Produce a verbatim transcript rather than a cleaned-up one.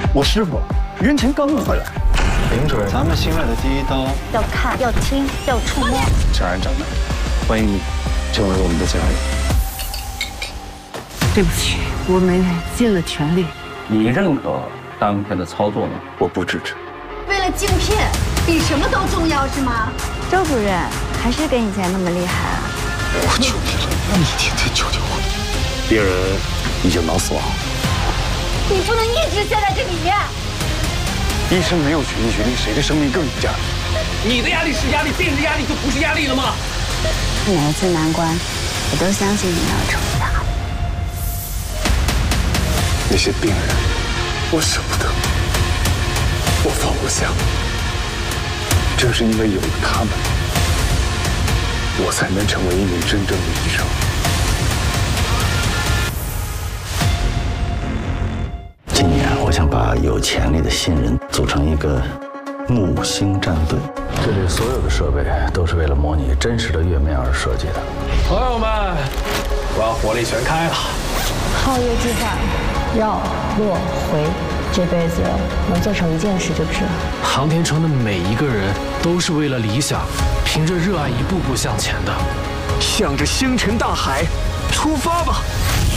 我师傅元前刚回来。 林主任，咱们新来的第一刀要看，要听，要触摸。 长安长的，欢迎你成为我们的家人。 对不起，我们尽了全力。 你认可当前的操作吗？ 我不支持。 为了镜片，比什么都重要是吗？周主任还是跟以前那么厉害啊！ 我求你了，你今天救救我！病人已经脑死亡。 你不能一直陷在这里面。 医生没有权利决定谁的生命更有价值。 你的压力是压力，病人的压力就不是压力了吗？ 每一次难关，我都相信你要成大的。 那些病人，我舍不得，我放不下。正是因为有了他们，我才能成为一名真正的医生。 今年我想把有潜力的新人组成一个木星战队。这里所有的设备都是为了模拟真实的月面而设计的。 朋友们，我要火力全开了！ 皓月计划，绕落回，这辈子能做成一件事就值了。 航天城的每一个人都是为了理想，凭着热爱一步步向前的， 向着星辰大海出发吧！